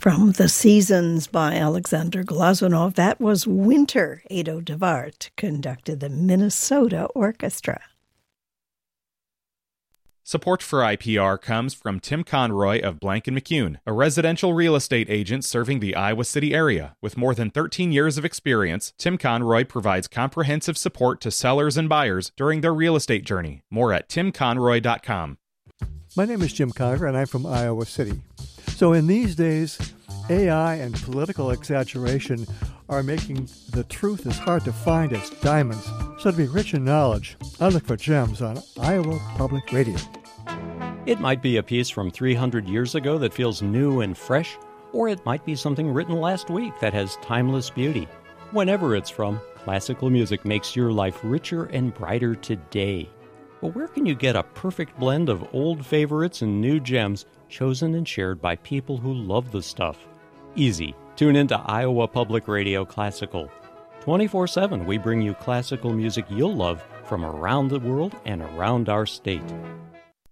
From The Seasons by Alexander Glazunov, that was Winter. Ado Devart conducted the Minnesota Orchestra. Support for IPR comes from Tim Conroy of Blank & McCune, a residential real estate agent serving the Iowa City area. With more than 13 years of experience, Tim Conroy provides comprehensive support to sellers and buyers during their real estate journey. More at timconroy.com. My name is Jim Conger, and I'm from Iowa City. So in these days, AI and political exaggeration are making the truth as hard to find as diamonds. So to be rich in knowledge, I look for gems on Iowa Public Radio. It might be a piece from 300 years ago that feels new and fresh, or it might be something written last week that has timeless beauty. Whenever it's from, classical music makes your life richer and brighter today. But where can you get a perfect blend of old favorites and new gems chosen and shared by people who love the stuff? Easy. Tune into Iowa Public Radio Classical. 24/7 we bring you classical music you'll love from around the world and around our state.